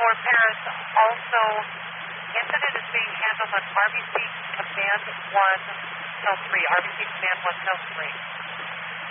for Paris. Also, incident is being handled on RBC Command 1, Cell 3. RBC Command 1, Cell 3.